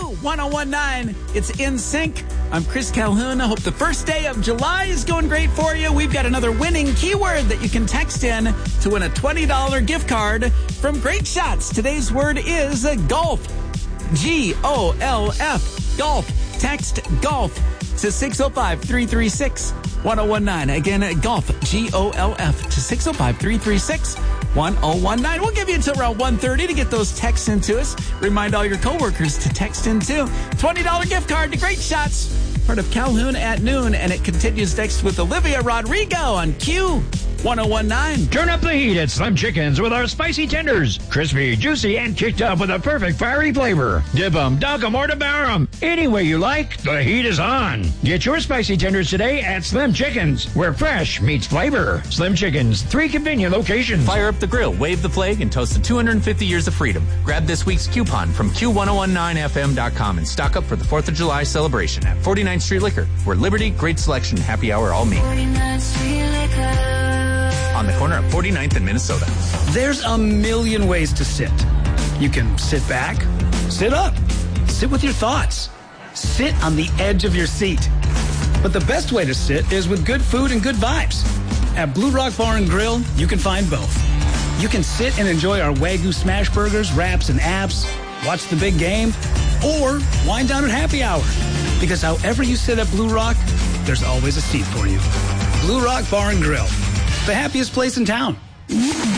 Q1019. It's In Sync. I'm Chris Calhoun. I hope the first day of July is going great for you. We've got another winning keyword that you can text in to win a $20 gift card from Great Shots. Today's word is golf. G-O-L-F. Golf. Text golf to 605-336-1019. Again, golf. G-O-L-F to 605-336-1019. We'll give you until around 1:30 to get those texts into us. Remind all your coworkers to text in too. $20 gift card to Great Shots. Part of Calhoun at noon, and it continues next with Olivia Rodrigo on Q1019. Turn up the heat at Slim Chickens with our spicy tenders. Crispy, juicy, and kicked up with a perfect fiery flavor. Dip 'em, dunk 'em, or devour 'em. Any way you like, the heat is on. Get your spicy tenders today at Slim Chickens, where fresh meets flavor. Slim Chickens, 3 convenient locations. Fire up the grill, wave the flag, and toast the 250 years of freedom. Grab this week's coupon from Q1019FM.com and stock up for the 4th of July celebration at 49th Street Liquor, where Liberty, great selection, happy hour all meet. 49th Street Liquor. On the corner of 49th and Minnesota. There's a million ways to sit. You can sit back, sit up, sit with your thoughts, sit on the edge of your seat. But the best way to sit is with good food and good vibes. At Blue Rock Bar and Grill, you can find both. You can sit and enjoy our Wagyu smash burgers, wraps, and apps, watch the big game, or wind down at happy hour. Because however you sit at Blue Rock, there's always a seat for you. Blue Rock Bar and Grill, the happiest place in town.